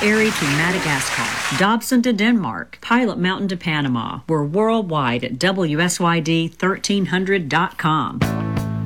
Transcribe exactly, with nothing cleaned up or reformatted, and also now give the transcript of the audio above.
Erie to Madagascar, Dobson to Denmark, Pilot Mountain to Panama. We're worldwide at W S Y D thirteen hundred dot com.